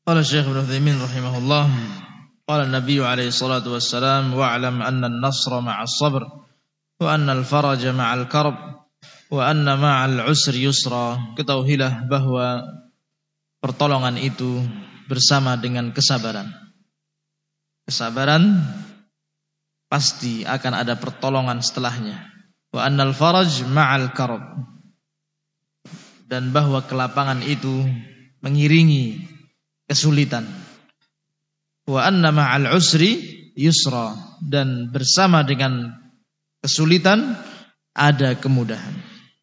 Qala Syekh Ibnu Utsaimin rahimahullah, qala Nabi alaihi salatu wassalam, wa'lam anna an-nasra ma'as sabr wa anna al-faraja ma'al karb wa anna ma'al usri yusra. Ketahuilah bahwa pertolongan itu bersama dengan kesabaran. Kesabaran pasti akan ada pertolongan setelahnya. Wa annal faraj ma'al karb, dan bahwa kelapangan itu mengiringi kesulitan. Wa anna ma'al usri yusra, dan bersama dengan kesulitan ada kemudahan.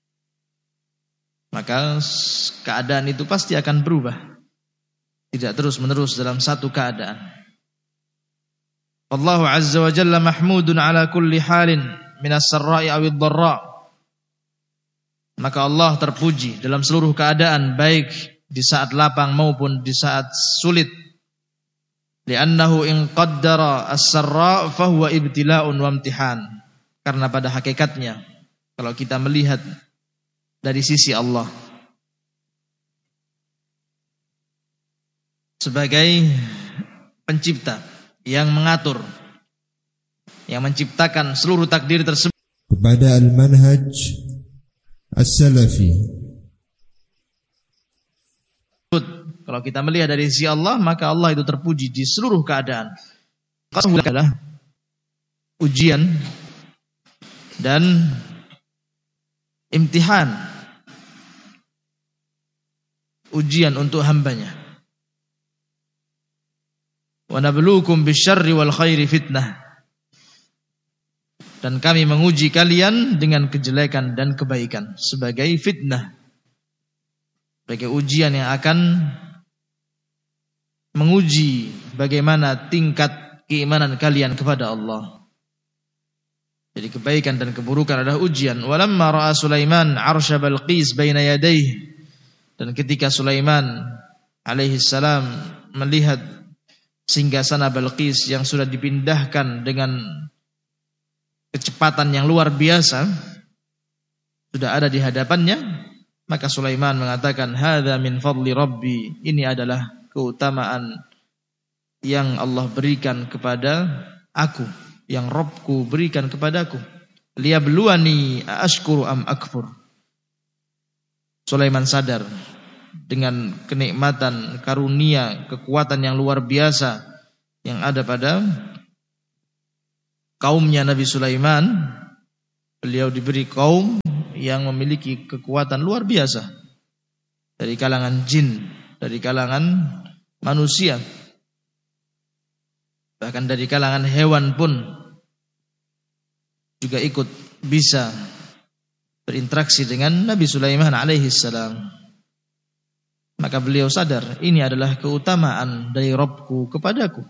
Maka keadaan itu pasti akan berubah, tidak terus-menerus dalam satu keadaan. Allahu azza wa jalla mahmudun ala kulli halin minas sarra'i awid dharra. Maka Allah terpuji dalam seluruh keadaan, baik di saat lapang maupun di saat sulit. Li'annahu in qaddara as-sarra fahuwa ibtila'un wa imtihan. Karena pada hakikatnya kalau kita melihat dari sisi Allah sebagai pencipta yang mengatur, yang menciptakan seluruh takdir tersebut kepada al-manhaj as-salafi. Kalau kita melihat dari sisi Allah, maka Allah itu terpuji di seluruh keadaan. Itu adalah ujian dan imtihan, ujian untuk hambanya. Wa nabluukum bisyarri wal khairi fitnah. Dan kami menguji kalian dengan kejelekan dan kebaikan sebagai fitnah, sebagai ujian yang akan menguji bagaimana tingkat keimanan kalian kepada Allah. Jadi kebaikan dan keburukan adalah ujian. Walamma ra'a Sulaiman 'arsya Balqis baina yadayhi, dan ketika Sulaiman alaihi salam melihat singgasana Balqis yang sudah dipindahkan dengan kecepatan yang luar biasa, sudah ada di hadapannya, maka Sulaiman mengatakan, hadza min fadli rabbi, ini adalah keutamaan yang Allah berikan kepada aku, yang Rabbku berikan kepadaku. Liyabluwani aashkuru am akfur. Sulaiman sadar dengan kenikmatan, karunia, kekuatan yang luar biasa yang ada pada kaumnya Nabi Sulaiman. Beliau diberi kaum yang memiliki kekuatan luar biasa, dari kalangan jin, dari kalangan manusia, bahkan dari kalangan hewan pun juga ikut bisa berinteraksi dengan Nabi Sulaiman alaihi salam. Maka beliau sadar ini adalah keutamaan dari Rabbku kepadaku.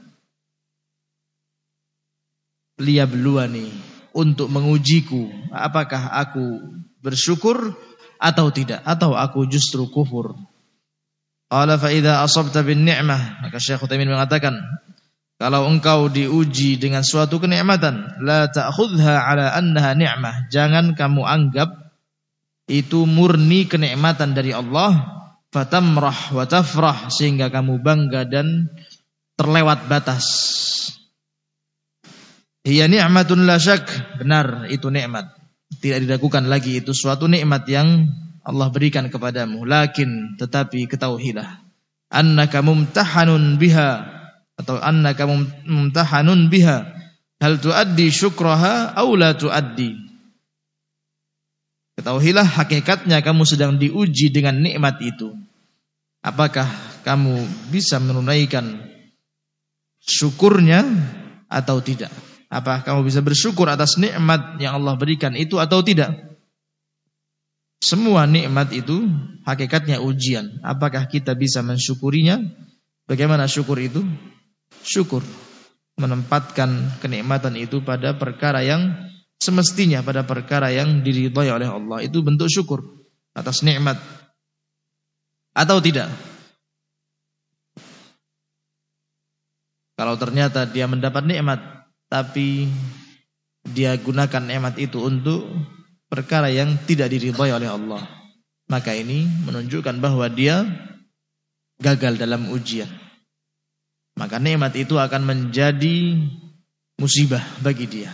Liyabluwani, untuk mengujiku, apakah aku bersyukur atau tidak, atau aku justru kufur. Qala fa idza asabta bin ni'mah, maka Syekh Utsaimin mengatakan, kalau engkau diuji dengan suatu kenikmatan, la ta'khudha ala annaha ni'mah, jangan kamu anggap itu murni kenikmatan dari Allah, fatamrah wa tafrah, sehingga kamu bangga dan terlewat batas. Hiya ni'matun la syak, benar itu nikmat, tidak diragukan lagi itu suatu nikmat yang Allah berikan kepadamu. Lakin, tetapi ketahuilah, annaka mumtahanun biha, atau annaka mumtahanun biha, hal tuaddi syukraha aw la tuaddi. Ketahuilah hakikatnya kamu sedang diuji dengan nikmat itu. Apakah kamu bisa menunaikan syukurnya atau tidak? Apakah kamu bisa bersyukur atas nikmat yang Allah berikan itu atau tidak? Semua nikmat itu hakikatnya ujian. Apakah kita bisa mensyukurinya? Bagaimana syukur itu? Syukur menempatkan kenikmatan itu pada perkara yang semestinya, pada perkara yang diridhai oleh Allah. Itu bentuk syukur atas nikmat. Atau tidak? Kalau ternyata dia mendapat nikmat, tapi dia gunakan nikmat itu untuk perkara yang tidak diridhai oleh Allah, maka ini menunjukkan bahwa dia gagal dalam ujian. maka nikmat itu akan menjadi musibah bagi dia.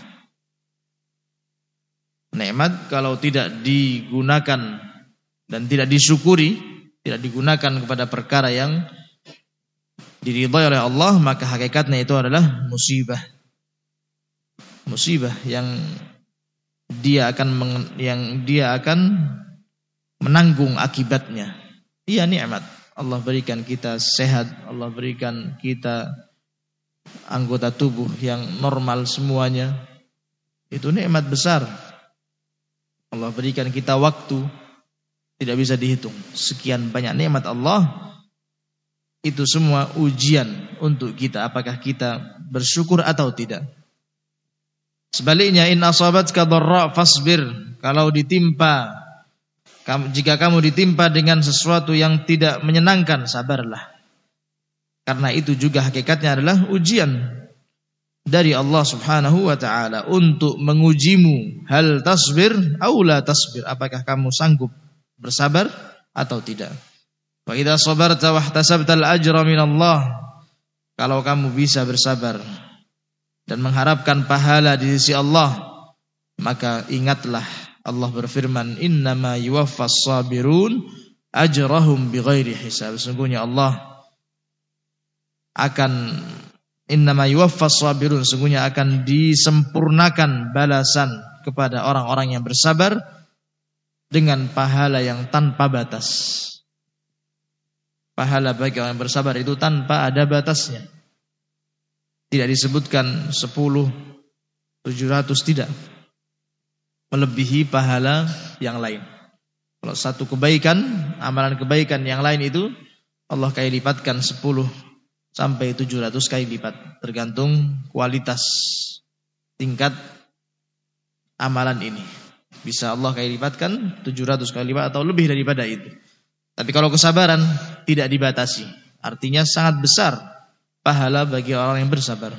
Nikmat kalau tidak digunakan dan tidak disyukuri, tidak digunakan kepada perkara yang diridhai oleh Allah, maka hakikatnya itu adalah musibah. Musibah yang dia akan menanggung akibatnya. Iya, nikmat. Allah berikan kita sehat, Allah berikan kita anggota tubuh yang normal semuanya. Itu nikmat besar. Allah berikan kita waktu, tidak bisa dihitung. Sekian banyak nikmat Allah. Itu semua ujian untuk kita, apakah kita bersyukur atau tidak. Sebaliknya, in asabatka dharra fasbir. Kalau jika kamu ditimpa dengan sesuatu yang tidak menyenangkan, sabarlah. Karena itu juga hakikatnya adalah ujian dari Allah Subhanahu wa ta'ala untuk mengujimu. Hal tasbir aw la tasbir. Apakah kamu sanggup bersabar atau tidak? Wa idza sabarta wahtasabta al-ajra min Allah. Kalau kamu bisa bersabar dan mengharapkan pahala di sisi Allah, maka ingatlah Allah berfirman, innama yuwaffas sabirun ajrahum bighairi hisab. Sesungguhnya Allah akan sesungguhnya akan disempurnakan balasan kepada orang-orang yang bersabar dengan pahala yang tanpa batas. Pahala bagi orang yang bersabar itu tanpa ada batasnya. Tidak disebutkan 10, 700, tidak. Melebihi pahala yang lain. Kalau satu kebaikan, amalan kebaikan yang lain itu Allah kali lipatkan 10 sampai 700 kali lipat, tergantung kualitas tingkat amalan ini. Bisa Allah kali lipatkan 700 kali lipat atau lebih daripada itu. Tapi kalau kesabaran tidak dibatasi, artinya sangat besar pahala bagi orang yang bersabar.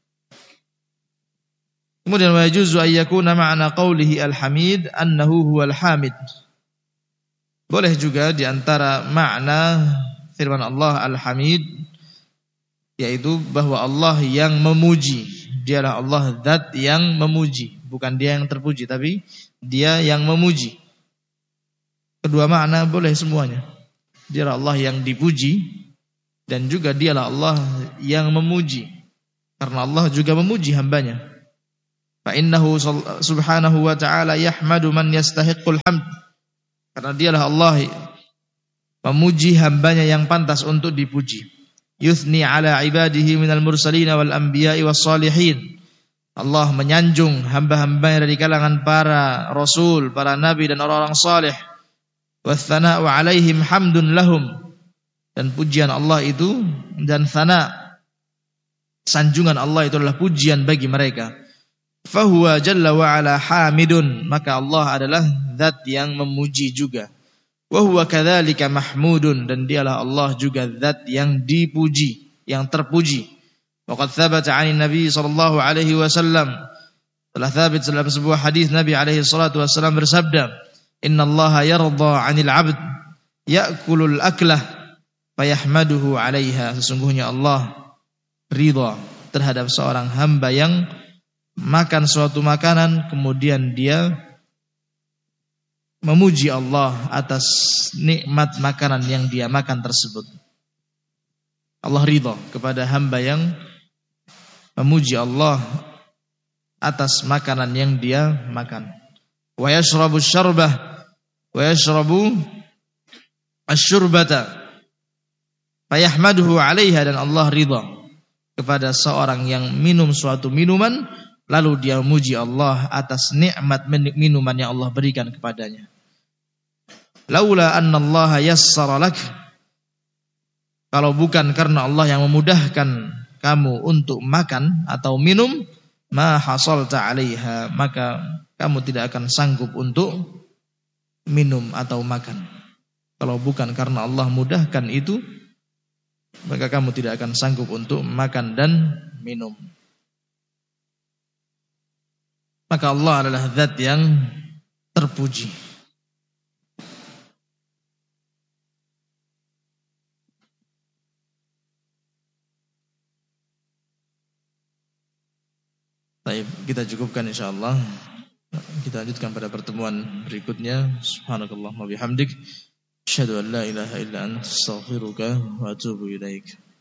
Kemudian wa yajuzu ay yakuna ma'na qawlihi al-hamid annahu huwal hamid. Boleh juga di antara makna firman Allah al-hamid, yaitu bahwa Allah yang memuji. Dialah Allah zat yang memuji, bukan dia yang terpuji, tapi dia yang memuji. Kedua makna boleh semuanya. Dialah Allah yang dipuji dan juga dialah Allah yang memuji, karena Allah juga memuji hambanya. Fa innahu subhanahu wa ta'ala yahmadu man yastahiqqul hamd. Karena dialah Allah memuji hambanya yang pantas untuk dipuji. Yuthni ala ibadihi minal mursalin wal anbiya'i was salihin. Allah menyanjung hamba-hambanya dari kalangan para rasul, para nabi dan orang-orang saleh. Wathana'u alaihim hamdun lahum. Dan pujian Allah itu dan thana, sanjungan Allah itu adalah pujian bagi mereka. Fahuwa jalla wa ala hamidun, maka Allah adalah zat yang memuji juga. Wa huwa kadzalika mahmudun, dan dialah Allah juga zat yang dipuji, yang terpuji. Waqad thabata 'anil Nabi sallallahu alaihi wasallam, telah thabit dalam sebuah hadis Nabi alaihi salatu wasallam bersabda, innallaha yarda 'anil 'abd ya'kulul aklah fayahmaduhu 'alaiha. Sesungguhnya Allah ridha terhadap seorang hamba yang makan suatu makanan, kemudian dia memuji Allah atas nikmat makanan yang dia makan tersebut. Allah ridha kepada hamba yang memuji Allah atas makanan yang dia makan. Wa yashrabu syarbah wa yashrabu asy-syurbata fayahmaduhu 'alaiha, dan Allah ridha kepada seorang yang minum suatu minuman, lalu dia memuji Allah atas nikmat minuman yang Allah berikan kepadanya. Laula anna Allah yassara lak, kalau bukan karena Allah yang memudahkan kamu untuk makan atau minum, ma hasalta 'alaiha, maka kamu tidak akan sanggup untuk minum atau makan. Kalau bukan karena Allah mudahkan itu, maka kamu tidak akan sanggup untuk makan dan minum. Maka Allah adalah zat yang terpuji. Baik, kita cukupkan insyaallah. Kita lanjutkan pada pertemuan berikutnya. Subhanakallahumma bihamdik, asyhadu an la ilaha illa anta, astaghfiruka wa atubu ilaik.